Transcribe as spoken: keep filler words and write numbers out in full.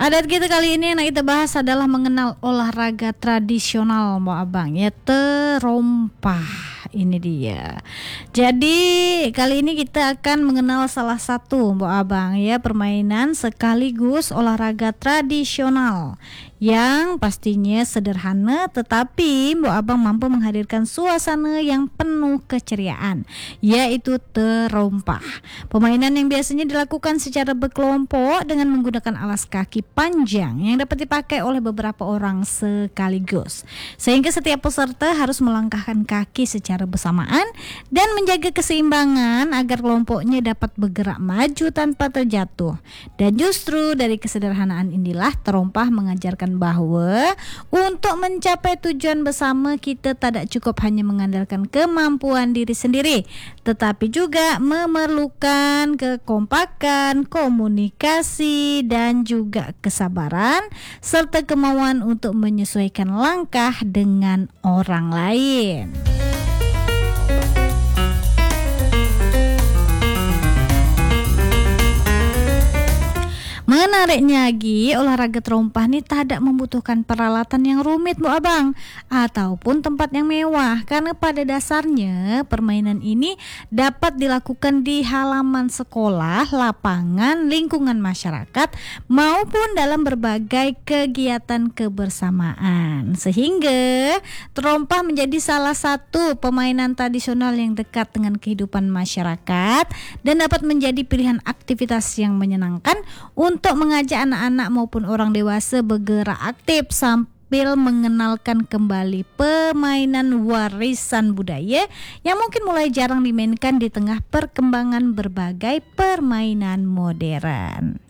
Adat kita kali ini yang kita bahas adalah mengenal olahraga tradisional Mbak Abang, ya terompah. Ini dia. Jadi kali ini kita akan mengenal salah satu Mbak Abang ya permainan sekaligus olahraga tradisional yang pastinya sederhana tetapi Mbak Abang mampu menghadirkan suasana yang penuh keceriaan, yaitu terompah. Permainan yang biasanya dilakukan secara berkelompok dengan menggunakan alas kaki panjang yang dapat dipakai oleh beberapa orang sekaligus, sehingga setiap peserta harus melangkahkan kaki secara bersamaan dan menjaga keseimbangan agar kelompoknya dapat bergerak maju tanpa terjatuh. Dan justru dari kesederhanaan inilah terompah mengajarkan bahwa untuk mencapai tujuan bersama kita tidak cukup hanya mengandalkan kemampuan diri sendiri, tetapi juga memerlukan kekompakan, komunikasi dan juga kesabaran serta kemauan untuk menyesuaikan langkah dengan orang lain. Menariknya lagi, olahraga terompah ini tidak membutuhkan peralatan yang rumit Bu Abang ataupun tempat yang mewah, karena pada dasarnya permainan ini dapat dilakukan di halaman sekolah, lapangan, lingkungan masyarakat maupun dalam berbagai kegiatan kebersamaan, sehingga terompah menjadi salah satu permainan tradisional yang dekat dengan kehidupan masyarakat dan dapat menjadi pilihan aktivitas yang menyenangkan untuk mengajak anak-anak maupun orang dewasa bergerak aktif sambil mengenalkan kembali permainan warisan budaya yang mungkin mulai jarang dimainkan di tengah perkembangan berbagai permainan modern.